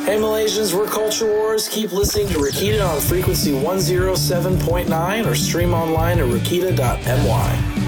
Hey Malaysians, we're Culture Wars. Keep listening to Rakita on frequency 107.9 or stream online at rakita.my.